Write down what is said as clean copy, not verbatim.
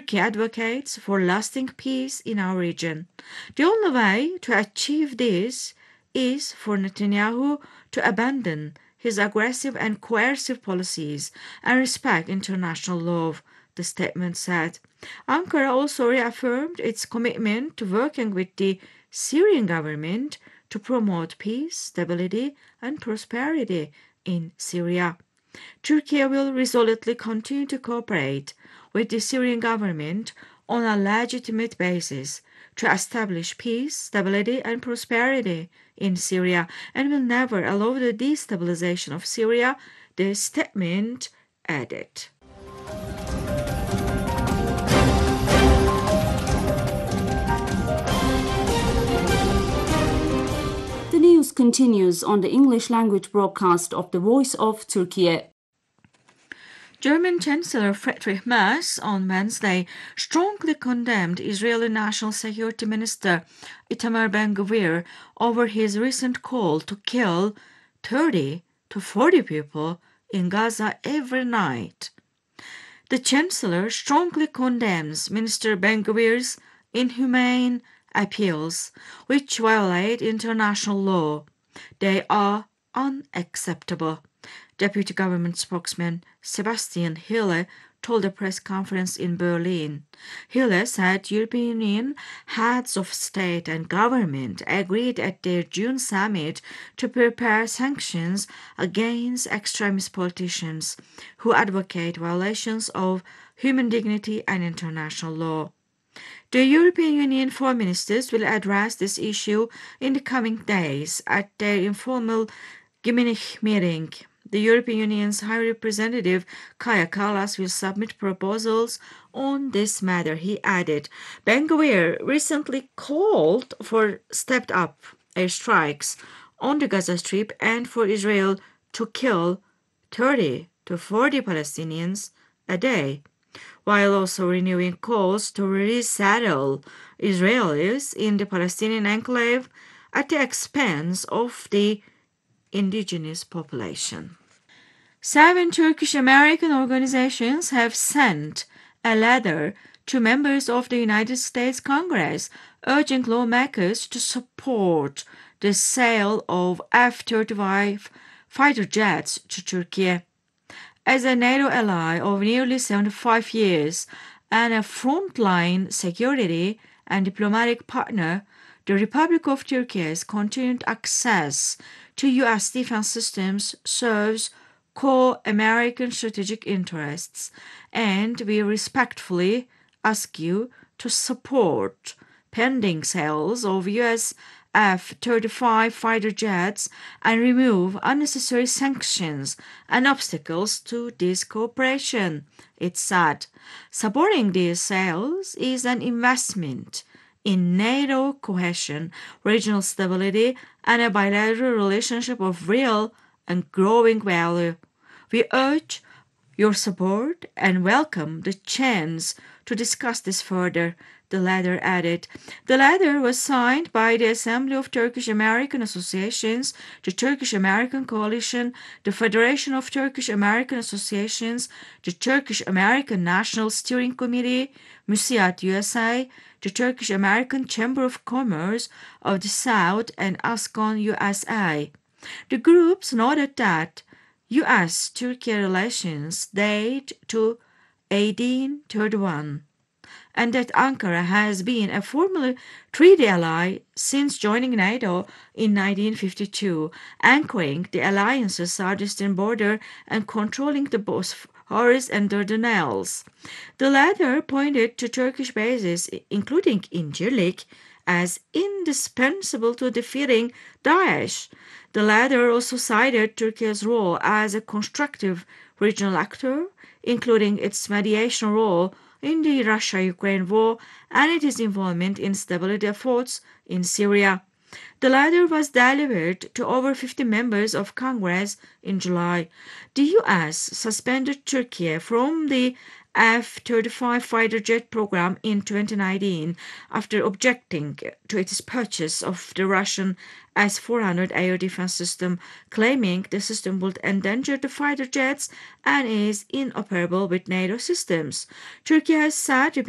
Turkey advocates for lasting peace in our region. The only way to achieve this is for Netanyahu to abandon his aggressive and coercive policies and respect international law, the statement said. Ankara also reaffirmed its commitment to working with the Syrian government to promote peace, stability, and prosperity in Syria. Turkey will resolutely continue to cooperate with the Syrian government on a legitimate basis to establish peace, stability, and prosperity in Syria and will never allow the destabilization of Syria, the statement added. The news continues on the English language broadcast of the Voice of Turkey. German Chancellor Friedrich Merz on Wednesday strongly condemned Israeli National Security Minister Itamar Ben-Gvir over his recent call to kill 30 to 40 people in Gaza every night. The Chancellor strongly condemns Minister Ben-Gvir's inhumane appeals, which violate international law. They are unacceptable. Deputy Government Spokesman Sebastian Hille told a press conference in Berlin. Hille said European Union heads of state and government agreed at their June summit to prepare sanctions against extremist politicians who advocate violations of human dignity and international law. The European Union foreign ministers will address this issue in the coming days at their informal Gymnich meeting. The European Union's High Representative Kaja Kallas will submit proposals on this matter, he added. Ben-Gvir recently called for stepped-up airstrikes on the Gaza Strip and for Israel to kill 30 to 40 Palestinians a day, while also renewing calls to resettle Israelis in the Palestinian enclave at the expense of the indigenous population. 7 Turkish-American organizations have sent a letter to members of the United States Congress urging lawmakers to support the sale of F-35 fighter jets to Turkey. As a NATO ally of nearly 75 years and a frontline security and diplomatic partner, the Republic of Turkey's continued access to U.S. defense systems serves core American strategic interests, and we respectfully ask you to support pending sales of U.S. F-35 fighter jets and remove unnecessary sanctions and obstacles to this cooperation, it said. Supporting these sales is an investment in NATO cohesion, regional stability, and a bilateral relationship of real and growing value. We urge your support and welcome the chance to discuss this further, the letter added. The letter was signed by the Assembly of Turkish-American Associations, the Turkish-American Coalition, the Federation of Turkish-American Associations, the Turkish-American National Steering Committee, MÜSİAD USA, the Turkish-American Chamber of Commerce of the South, and ASCON USA. The groups noted that U.S.-Turkey relations date to 1831 and that Ankara has been a former treaty ally since joining NATO in 1952, anchoring the alliance's southeastern border and controlling the Bosphorus and Dardanelles. The latter pointed to Turkish bases, including Incirlik, as indispensable to defeating Daesh. The latter also cited Turkey's role as a constructive regional actor, including its mediation role in the Russia-Ukraine war and its involvement in stability efforts in Syria. The letter was delivered to over 50 members of Congress in July. The U.S. suspended Turkey from the F-35 fighter jet program in 2019 after objecting to its purchase of the Russian S-400 air defense system, claiming the system would endanger the fighter jets and is inoperable with NATO systems. Turkey has said